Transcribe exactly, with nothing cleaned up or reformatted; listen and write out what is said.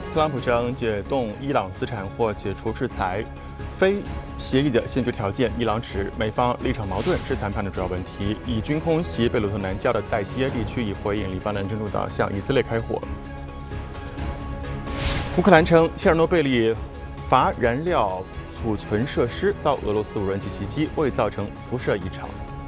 特朗普将解冻伊朗资产或解除制裁，非协议的先决条件。伊朗指美方立场矛盾是谈判的主要问题。以军空袭贝鲁特南郊的代西耶地区，以回应黎巴嫩真主党向以色列开火。乌克兰称，切尔诺贝利乏燃料储存设施遭俄罗斯无人机袭击，未造成辐射异常。